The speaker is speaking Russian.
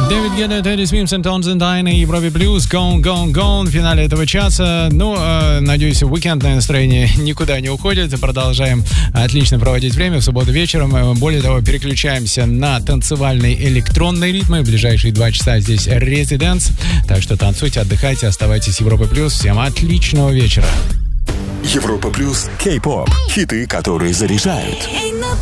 Дэвид Гетта, Тедди Смитсон, Тонзен Дайн и Европе Плюс. Gone, gone, gone. В финале этого часа. Надеюсь, уикендное настроение никуда не уходит. Продолжаем отлично проводить время в субботу вечером. Более того, переключаемся на танцевальные электронные ритмы. В ближайшие 2 часа здесь Residence. Так что танцуйте, отдыхайте, оставайтесь с Европой Плюс. Всем отличного вечера. Европа Плюс, Кей-поп. Хиты, которые заряжают.